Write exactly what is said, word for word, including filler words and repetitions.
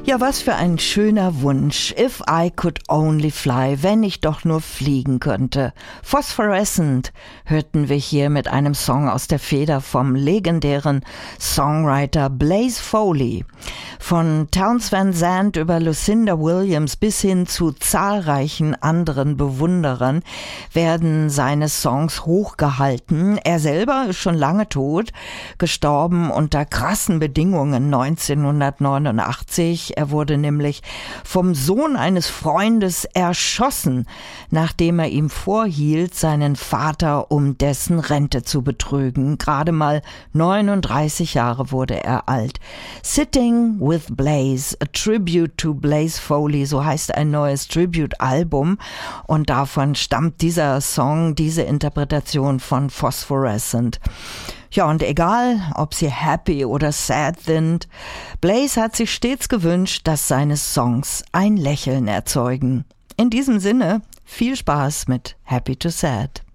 Ja, was für ein schöner Wunsch. If I could only fly, wenn ich doch nur fliegen könnte. Phosphorescent hörten wir hier mit einem Song aus der Feder vom legendären Songwriter Blaze Foley. Von Townes Van Zandt über Lucinda Williams bis hin zu zahlreichen anderen Bewunderern werden seine Songs hochgehalten. Er selber ist schon lange tot, gestorben unter krassen Bedingungen neunzehnhundertneunundachtzig. Er wurde nämlich vom Sohn eines Freundes erschossen, nachdem er ihm vorhielt, seinen Vater um dessen Rente zu betrügen. Gerade mal neununddreißig Jahre wurde er alt. Sitting with Blaze, a tribute to Blaze Foley, so heißt ein neues Tribute-Album, und davon stammt dieser Song, diese Interpretation von Phosphorescent. Ja, und egal, ob sie happy oder sad sind, Blaze hat sich stets gewünscht, dass seine Songs ein Lächeln erzeugen. In diesem Sinne, viel Spaß mit Happy to Sad.